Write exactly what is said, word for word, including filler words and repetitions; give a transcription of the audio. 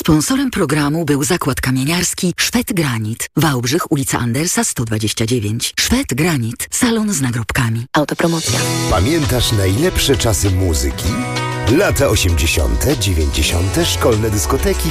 Sponsorem programu był zakład kamieniarski Szwed Granit. Wałbrzych, ulica Andersa sto dwadzieścia dziewięć. Szwed Granit. Salon z nagrobkami. Autopromocja. Pamiętasz najlepsze czasy muzyki? Lata osiemdziesiąte, dziewięćdziesiąte, szkolne dyskoteki